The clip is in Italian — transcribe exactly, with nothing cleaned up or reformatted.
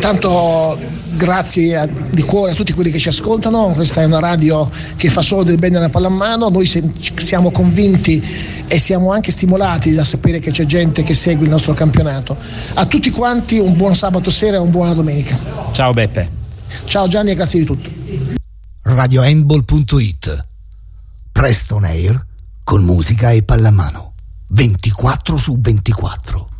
Intanto grazie a, di cuore a tutti quelli che ci ascoltano, questa è una radio che fa solo del bene alla pallamano, noi se, siamo convinti e siamo anche stimolati da sapere che c'è gente che segue il nostro campionato. A tutti quanti un buon sabato sera e una buona domenica. Ciao Beppe. Ciao Gianni e grazie di tutto. radio handball punto it, Presto on Air con musica e pallamano ventiquattro su ventiquattro.